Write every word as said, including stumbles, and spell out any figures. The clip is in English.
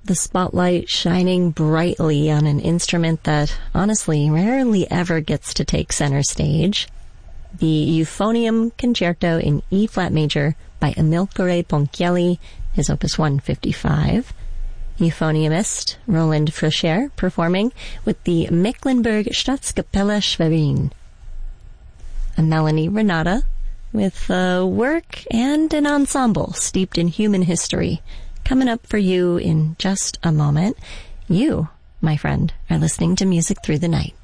the spotlight shining brightly on an instrument that, honestly, rarely ever gets to take center stage. The Euphonium Concerto in E-flat major by Amilcare Ponchielli, his opus one fifty-five. Euphoniumist Roland Frocher performing with the Mecklenburg Staatskapelle Schwerin. A Melanie Renata with a work and an ensemble steeped in human history coming up for you in just a moment. You, my friend, are listening to Music Through the Night.